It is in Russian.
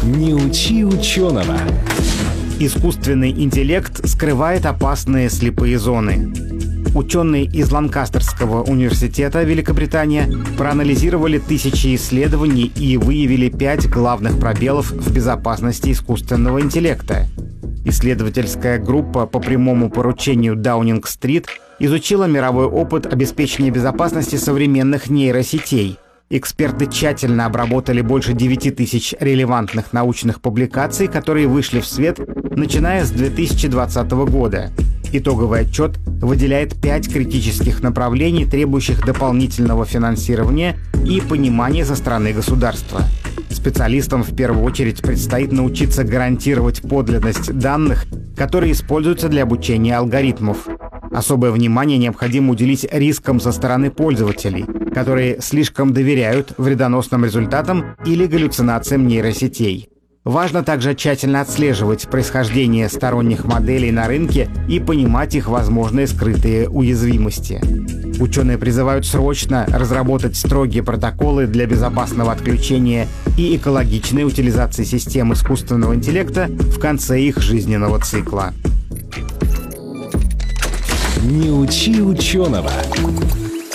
Не учи ученого. Искусственный интеллект скрывает опасные слепые зоны. Ученые из Ланкастерского университета Великобритания проанализировали тысячи исследований и выявили 5 главных пробелов в безопасности искусственного интеллекта. Исследовательская группа по прямому поручению Даунинг-стрит изучила мировой опыт обеспечения безопасности современных нейросетей. Эксперты тщательно обработали больше 9000 релевантных научных публикаций, которые вышли в свет, начиная с 2020 года. Итоговый отчет выделяет 5 критических направлений, требующих дополнительного финансирования и понимания со стороны государства. Специалистам в первую очередь предстоит научиться гарантировать подлинность данных, которые используются для обучения алгоритмов. Особое внимание необходимо уделить рискам со стороны пользователей, которые слишком доверяют вредоносным результатам или галлюцинациям нейросетей. Важно также тщательно отслеживать происхождение сторонних моделей на рынке и понимать их возможные скрытые уязвимости. Ученые призывают срочно разработать строгие протоколы для безопасного отключения и экологичной утилизации систем искусственного интеллекта в конце их жизненного цикла. Не учи ученого.